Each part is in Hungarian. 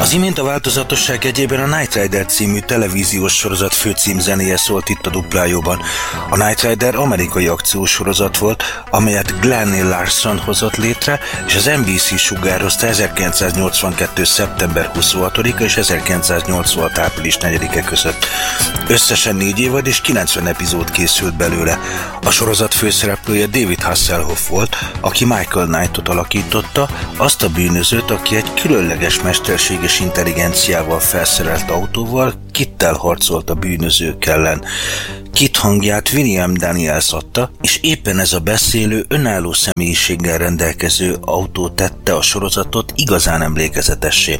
Az imént a változatosság egyében a Knight Rider című televíziós sorozat főcímzenéje szólt itt a Duplájóban. A Knight Rider amerikai akciós sorozat volt, amelyet Glenn A. Larson hozott létre, és az NBC sugározta 1982. szeptember 26-a és 1986. április 4-e között. Összesen 4 évad és 90 epizód készült belőle. A sorozat főszereplője David Hasselhoff volt, aki Michael Knightot alakította, azt a bűnözőt, aki egy különleges mesterséges intelligenciával felszerelt autóval Kittel harcolt a bűnözők ellen. Kit hangját William Daniels adta, és éppen ez a beszélő, önálló személyiséggel rendelkező autó tette a sorozatot igazán emlékezetessé.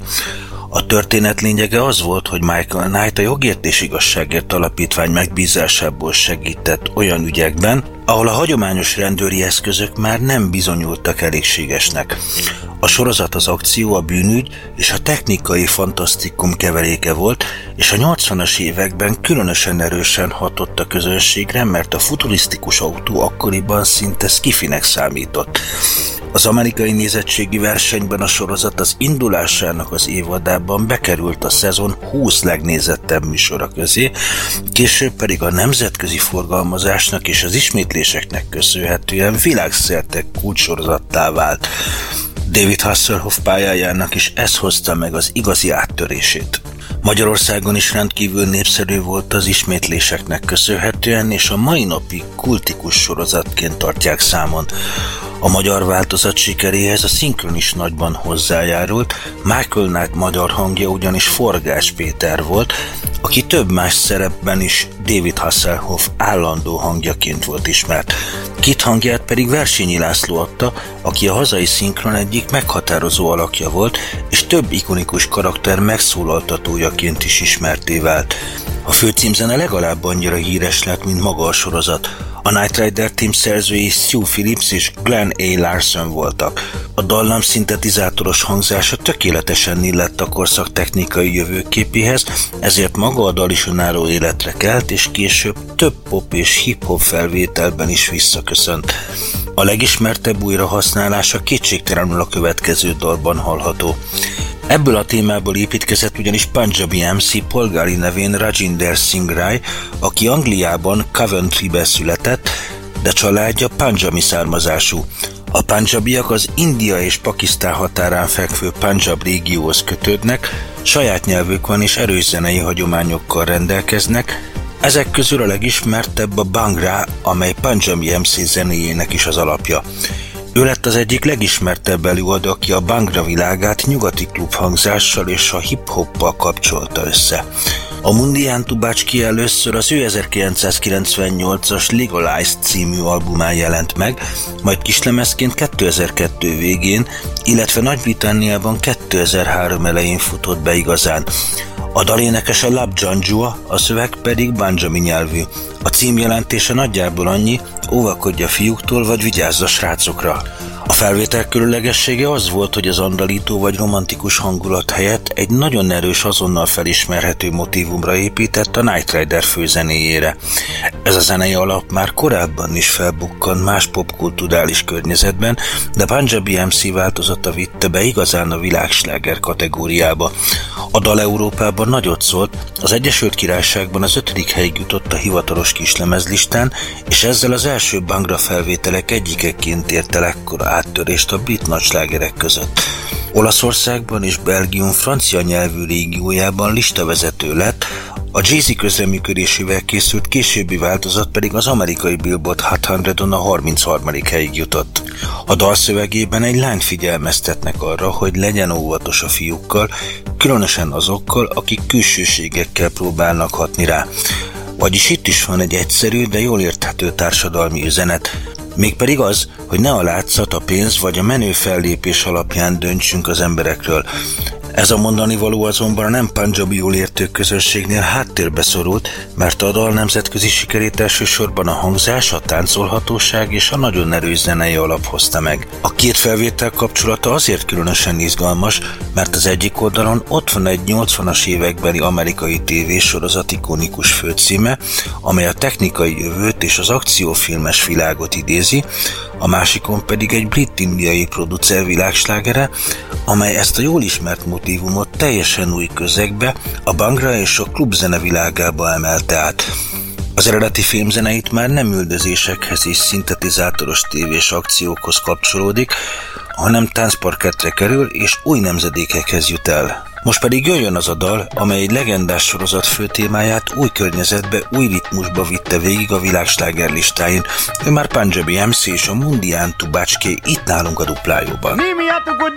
A történet lényege az volt, hogy Michael Knight a Jogért és Igazságért Alapítvány megbízásából segített olyan ügyekben, ahol a hagyományos rendőri eszközök már nem bizonyultak elégségesnek. A sorozat az akció, a bűnügy és a technikai fantasztikum keveréke volt, és a 80-as években különösen erősen hatott a közönségre, mert a futurisztikus autó akkoriban szinte skifinek számított. Az amerikai nézettségi versenyben a sorozat az indulásának az évadában bekerült a szezon 20 legnézettebb műsora közé, később pedig a nemzetközi forgalmazásnak és az ismétléseknek köszönhetően világszerte kulcssorozattá vált. David Hasselhoff pályájának is ez hozta meg az igazi áttörését. Magyarországon is rendkívül népszerű volt az ismétléseknek köszönhetően, és a mai napig kultikus sorozatként tartják számon. A magyar változat sikeréhez a szinkron is nagyban hozzájárult, Michael Knight magyar hangja ugyanis Forgás Péter volt, aki több más szerepben is David Hasselhoff állandó hangjaként volt ismert. Kit hangját pedig Versényi László adta, aki a hazai szinkron egyik meghatározó alakja volt, és több ikonikus karakter megszólaltatójaként is ismertté vált. A főcímzene legalább annyira híres lett, mint maga a sorozat. A Knight Rider Team szerzői Stu Phillips és Glenn A. Larson voltak. A dallam szintetizátoros hangzása tökéletesen illett a korszak technikai jövőképéhez, ezért maga a dal is önálló életre kelt, és később több pop és hip-hop felvételben is visszaköszönt. A legismertebb újrahasználása kétségtelenül a következő dalban hallható. Ebből a témából építkezett ugyanis Punjabi MC polgári nevén Rajinder Singh Rai, aki Angliában Coventrybe született, de családja punjabi származású. A punjabiak az India és Pakisztán határán fekvő Punjab régióhoz kötődnek, saját nyelvük van és erős zenei hagyományokkal rendelkeznek, ezek közül a legismertebb a Bhangra, amely Punjabi MC zenéjének is az alapja. Ő lett az egyik legismertebb előadó, aki a Bhangra világát nyugati klubhangzással és a hip-hoppal kapcsolta össze. A Mundián Tubácski először az ő 1998-as Legalized című albumán jelent meg, majd kislemezként 2002 végén, illetve Nagy-Britanniában 2003 elején futott be igazán. A dalénekes a Lab Janjua, a szöveg pedig punjabi nyelvű. A cím jelentése nagyjából annyi: óvakodj a fiúktól, vagy vigyázz a srácokra. A felvétel különlegessége az volt, hogy az andalító vagy romantikus hangulat helyett egy nagyon erős, azonnal felismerhető motívumra épített a Knight Rider főzenéjére. Ez a zenei alap már korábban is felbukkant más popkulturális környezetben, de Punjabi MC változata vitte be igazán a világsláger kategóriába. A dal Európában nagyot szólt, az Egyesült Királyságban az 5. helyig jutott a hivatalos kislemezlistán, és ezzel az első Bhangra felvételek egyikeként ért el ekkora áttörést a brit nagyslágerek között. Olaszországban és Belgium francia nyelvű régiójában listavezető lett, a jazzy közreműködésével készült későbbi változat pedig az amerikai Billboard Hot 100-on a 33. helyig jutott. A dal szövegében egy lányt figyelmeztetnek arra, hogy legyen óvatos a fiúkkal, különösen azokkal, akik külsőségekkel próbálnak hatni rá. Vagyis itt is van egy egyszerű, de jól érthető társadalmi üzenet, mégpedig az, hogy ne a látszat, a pénz vagy a menő fellépés alapján döntsünk az emberekről. Ez a mondani való azonban a nem punjabi jól értő közönségnél háttérbe szorult, mert a dal nemzetközi sikerét elsősorban a hangzás, a táncolhatóság és a nagyon erős zenei alap hozta meg. A két felvétel kapcsolata azért különösen izgalmas, mert az egyik oldalon ott van egy 80-as évekbeli amerikai tévésorozat ikonikus főcíme, amely a technikai jövőt és az akciófilmes világot idézi, a másikon pedig egy brit-indiai producer világslágere, amely ezt a jól ismert motívumot teljesen új közegbe, a bhangra és a klubzene világába emelte át. Az eredeti filmzeneit már nem üldözésekhez és szintetizátoros tévés akciókhoz kapcsolódik, hanem táncparkettre kerül és új nemzedékekhez jut el. Most pedig jöjjön az a dal, amely egy legendás sorozat főtémáját új környezetbe, új ritmusba vitte végig a világsláger listáin. Ő már Punjabi MC és a Mundián Tubácské itt nálunk a Duplájóban.